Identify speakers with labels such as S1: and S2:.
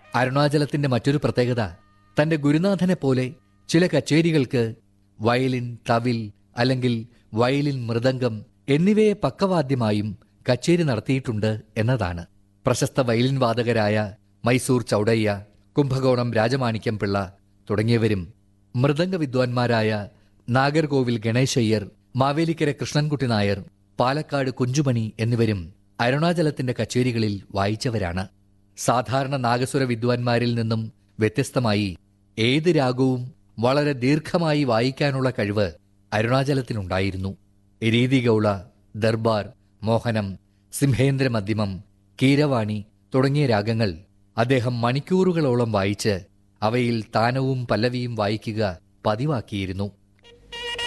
S1: അരുണാചലത്തിന്റെ മറ്റൊരു പ്രത്യേകത, തന്റെ ഗുരുനാഥനെ പോലെ ചില കച്ചേരികൾക്ക് വയലിൻ, തവിൽ അല്ലെങ്കിൽ വയലിൻ, മൃദംഗം എന്നിവയെ പക്കവാദ്യമായും കച്ചേരി നടത്തിയിട്ടുണ്ട് എന്നതാണ്. പ്രശസ്ത വയലിൻ വാദകരായ മൈസൂർ ചൗഡയ്യ, കുംഭകോണം രാജമാണിക്യം പിള്ള തുടങ്ങിയവരും മൃദംഗ വിദ്വാൻമാരായ നാഗർകോവിൽ ഗണേശയ്യർ, മാവേലിക്കര കൃഷ്ണൻകുട്ടി നായർ, പാലക്കാട് കുഞ്ചുമണി എന്നിവരും അരുണാചലത്തിന്റെ കച്ചേരികളിൽ വായിച്ചവരാണ്. സാധാരണ നാഗസ്വര വിദ്വാൻമാരിൽ നിന്നും വ്യത്യസ്തമായി ഏത് രാഗവും വളരെ ദീർഘമായി വായിക്കാനുള്ള കഴിവ് അരുണാചലത്തിനുണ്ടായിരുന്നു. രീതി ഗൗള, ദർബാർ, മോഹനം, സിംഹേന്ദ്ര മധ്യമം, കീരവാണി തുടങ്ങിയ രാഗങ്ങൾ അദ്ദേഹം മണിക്കൂറുകളോളം വായിച്ച് അവയിൽ താനവും പല്ലവിയും വായിക്കുക പതിവാക്കിയിരുന്നു.